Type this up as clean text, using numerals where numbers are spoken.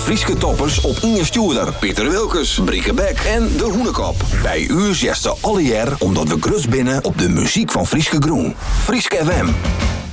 Frieske toppers op Inge Stuurder, Pieter Wilkes, Brieke Beck en De Hoenekop. Bij u zegt ze alle jaar omdat we grus binnen op de muziek van Frieske Groen. Frieske FM.